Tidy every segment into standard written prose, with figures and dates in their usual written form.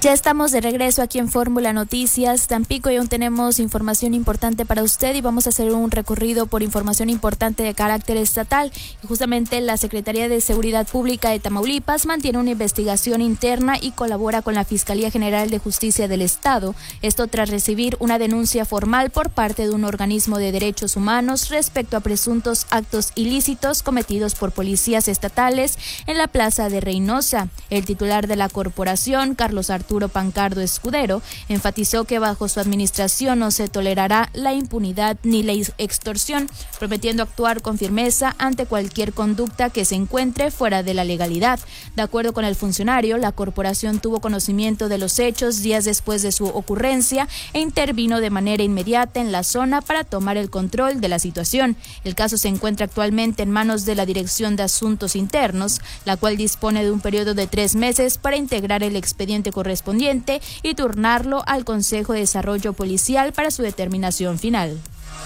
Ya estamos de regreso aquí en Fórmula Noticias Tampico y aún tenemos información importante para usted y vamos a hacer un recorrido por información importante de carácter estatal. Y justamente la Secretaría de Seguridad Pública de Tamaulipas mantiene una investigación interna y colabora con la Fiscalía General de Justicia del Estado. Esto tras recibir una denuncia formal por parte de un organismo de derechos humanos respecto a presuntos actos ilícitos cometidos por policías estatales en la Plaza de Reynosa. El titular de la corporación, Carlos Arturo Pancardo Escudero, enfatizó que bajo su administración no se tolerará la impunidad ni la extorsión, prometiendo actuar con firmeza ante cualquier conducta que se encuentre fuera de la legalidad. De acuerdo con el funcionario, la corporación tuvo conocimiento de los hechos días después de su ocurrencia e intervino de manera inmediata en la zona para tomar el control de la situación. El caso se encuentra actualmente en manos de la Dirección de Asuntos Internos, la cual dispone de un periodo de 3 meses para integrar el expediente correspondiente y turnarlo al Consejo de Desarrollo Policial para su determinación final.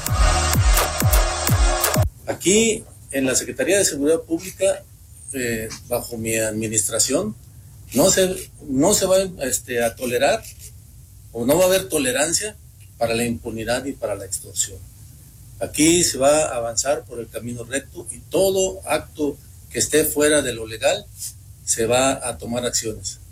Aquí en la Secretaría de Seguridad Pública, bajo mi administración, no se va a tolerar o no va a haber tolerancia para la impunidad y para la extorsión. Aquí se va a avanzar por el camino recto y todo acto que esté fuera de lo legal se va a tomar acciones.